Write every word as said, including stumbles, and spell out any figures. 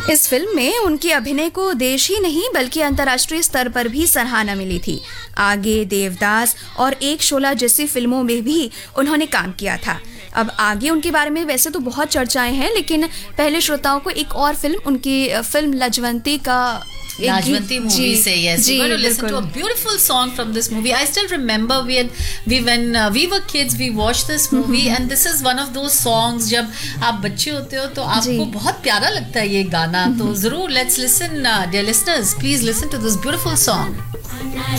इस फिल्म में उनके अभिनय को देश ही नहीं बल्कि अंतर्राष्ट्रीय स्तर पर भी सराहना मिली थी। आगे देवदास और एक शोला जैसी फिल्मों में भी उन्होंने काम किया था। अब आगे उनके बारे में वैसे तो बहुत चर्चाएं हैं, लेकिन पहले श्रोताओं को एक और फिल्म, उनकी फिल्म लाजवंती का Lajwanti movie से yes, we're going to listen to a beautiful song from this movie. I still remember we had we when uh, we were kids we watched this movie and this is one of those songs जब आप बच्चे होते हो तो आपको बहुत प्यारा लगता है ये गाना, तो जरूर let's listen, uh, dear listeners, please listen to this beautiful song.